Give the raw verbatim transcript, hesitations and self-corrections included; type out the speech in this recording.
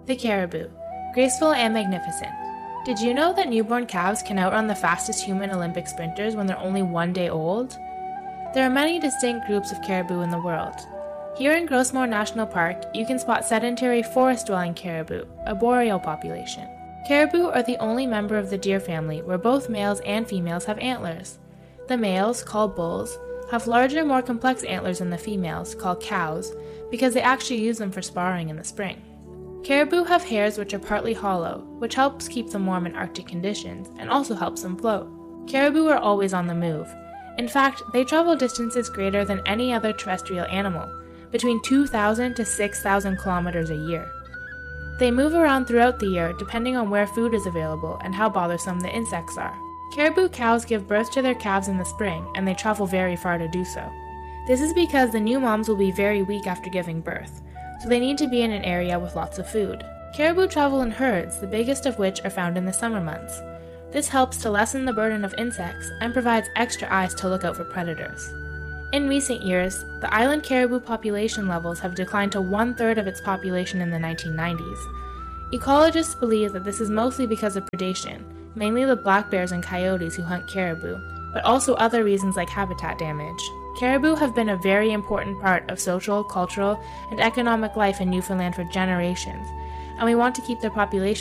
The caribou, graceful and magnificent. Did you know that newborn calves can outrun the fastest human Olympic sprinters when they're only one day old? There are many distinct groups of caribou in the world. Here in Grossmoor National Park, you can spot sedentary forest-dwelling caribou, a boreal population. Caribou are the only member of the deer family where both males and females have antlers. The males, called bulls, have larger, more complex antlers than the females, called cows, because they actually use them for sparring in the spring. Caribou have hairs which are partly hollow, which helps keep them warm in Arctic conditions and also helps them float. Caribou are always on the move. In fact, they travel distances greater than any other terrestrial animal, between two thousand to six thousand kilometers a year. They move around throughout the year depending on where food is available and how bothersome the insects are. Caribou cows give birth to their calves in the spring, and they travel very far to do so. This is because the new moms will be very weak after giving birth, so they need to be in an area with lots of food. Caribou travel in herds, the biggest of which are found in the summer months. This helps to lessen the burden of insects and provides extra eyes to look out for predators. In recent years, the island caribou population levels have declined to one-third of its population in the nineteen nineties. Ecologists believe that this is mostly because of predation, mainly the black bears and coyotes who hunt caribou, but also other reasons like habitat damage. Caribou have been a very important part of social, cultural, and economic life in Newfoundland for generations, and we want to keep their population